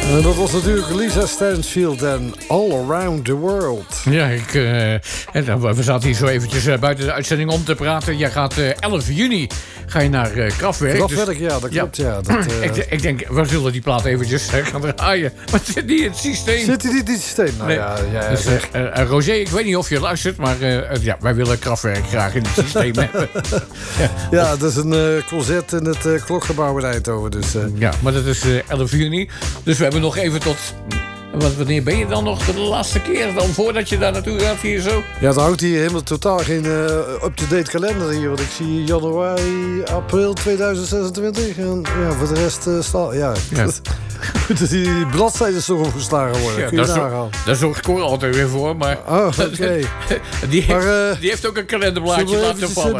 En dat was natuurlijk Lisa Stansfield en All Around the World. Ja, we zaten hier zo eventjes buiten de uitzending om te praten. Jij gaat 11 juni ga je naar Kraftwerk. Kraftwerk, ja, dat klopt. Ja, ik denk, we zullen die plaat eventjes gaan draaien. Maar het zit niet in het systeem. Zit hij niet in het systeem? Nou nee. ja, Dus, Roger, ik weet niet of je luistert, maar wij willen Kraftwerk graag in het systeem hebben. Ja, dat is een concert in het Klokgebouw in Eindhoven. Dus, ja, maar dat is 11 juni. Dus we hebben nog even tot... Wanneer ben je dan nog de laatste keer dan voordat je daar naartoe gaat hier zo? Ja, dan houdt hier helemaal totaal geen up-to-date kalender hier. Want ik zie januari, april 2026. En ja, voor de rest staat... Ja. Moeten die bladzijden toch opgeslagen worden? Ja, daar zorgt Cor altijd weer voor. Maar oké. Die heeft ook een kalenderblaadje laten vallen.